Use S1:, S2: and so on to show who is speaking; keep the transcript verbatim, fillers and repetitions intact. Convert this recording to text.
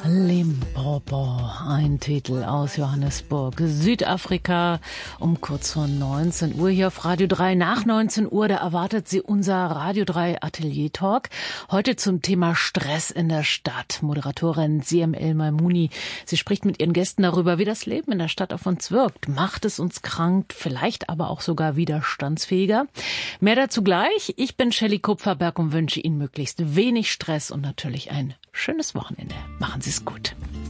S1: Limpopo, ein Titel aus Johannesburg, Südafrika, um kurz vor neunzehn Uhr hier auf Radio drei. Nach neunzehn Uhr, da erwartet Sie unser Radio drei Atelier Talk. Heute zum Thema Stress in der Stadt. Moderatorin Siem El Maimouni. Sie spricht mit ihren Gästen darüber, wie das Leben in der Stadt auf uns wirkt. Macht es uns krank, vielleicht aber auch sogar widerstandsfähiger? Mehr dazu gleich. Ich bin Shelley Kupferberg und wünsche Ihnen möglichst wenig Stress und natürlich ein schönes Wochenende. Machen Sie es gut.